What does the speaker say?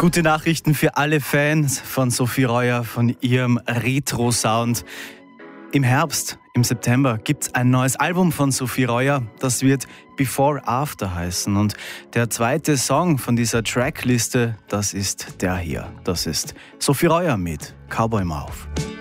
Gute Nachrichten für alle Fans von Sophie Reuer, von ihrem Retro-Sound. Im Herbst, im September, gibt es ein neues Album von Sophie Reuer. Das wird Before After heißen. Und der zweite Song von dieser Trackliste, das ist der hier. Das ist Sophie Reuer mit Cowboy Mouth.